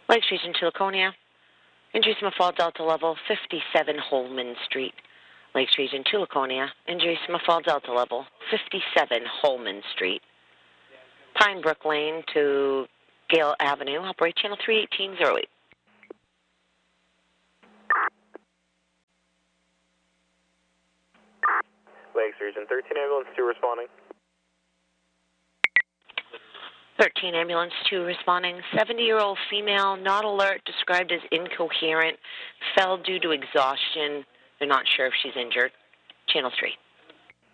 Lakes Region to Laconia. Injuries from a fall Delta level 57 Holman Street. Lakes Region to Laconia. Injuries from a fall Delta level 57 Holman Street. Pine Brook Lane to Gale Avenue. Operate channel 31808. Lakes Region 13 ambulance 2 responding. 13 ambulance 2 responding. 70-year-old female, not alert, described as incoherent, fell due to exhaustion. They're not sure if she's injured. Channel 3.